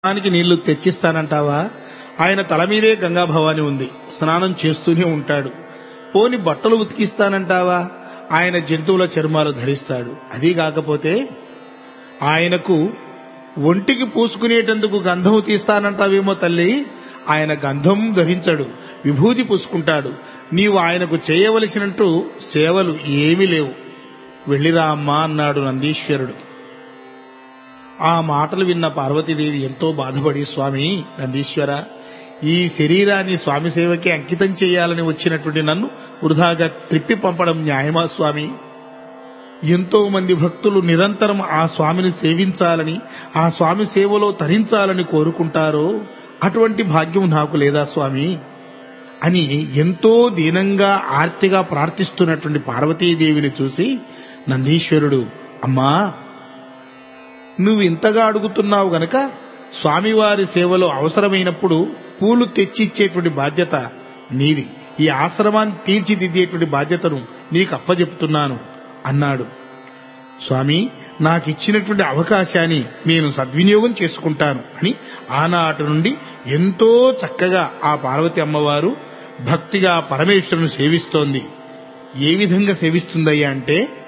స్నానానికి నీళ్లు తెచ్చిస్తానంటావా? ఆయన తల మీదే గంగా భవాని ఉంది, స్నానం చేస్తూనే ఉంటాడు. పోని బట్టలు ఉతికిస్తానంటావా? ఆయన జంతువుల చర్మాలు ధరిస్తాడు. అది కాకపోతే ఆయనకు ఒంటికి పూసుకునేటందుకు గంధం తీస్తానంటావేమో తల్లి, ఆయన గంధం ధరించడు, విభూతి పూసుకుంటాడు. నీవు ఆయనకు చేయవలసినట్టు సేవలు ఏమీ లేవు, వెళ్ళిరా అమ్మా అన్నాడు నందీశ్వరుడు. ఆ మాటలు విన్న పార్వతీదేవి ఎంతో బాధపడి, స్వామి నందీశ్వర, ఈ శరీరాన్ని స్వామి సేవకి అంకితం చేయాలని వచ్చినటువంటి నన్ను వృధాగా త్రిప్పి పంపడం న్యాయమా స్వామి? ఎంతో మంది భక్తులు నిరంతరం ఆ స్వామిని సేవించాలని, ఆ స్వామి సేవలో తరించాలని కోరుకుంటారో అటువంటి భాగ్యం నాకు లేదా స్వామి అని ఎంతో దీనంగా ఆర్తిగా ప్రార్థిస్తున్నటువంటి పార్వతీదేవిని చూసి నందీశ్వరుడు, అమ్మా నువ్వు ఇంతగా అడుగుతున్నావు గనక స్వామివారి సేవలో అవసరమైనప్పుడు పూలు తెచ్చి ఇచ్చేటువంటి బాధ్యత నీది, ఈ ఆశ్రమాన్ని తీర్చిదిద్దేటువంటి బాధ్యతను నీకు అప్పచెప్తున్నాను అన్నాడు. స్వామి, నాకిచ్చినటువంటి అవకాశాన్ని నేను సద్వినియోగం చేసుకుంటాను అని ఆనాటి నుండి ఎంతో చక్కగా ఆ పార్వతి అమ్మవారు భక్తిగా పరమేశ్వరుని సేవిస్తోంది. ఏ విధంగా సేవిస్తుందయ్యా అంటే,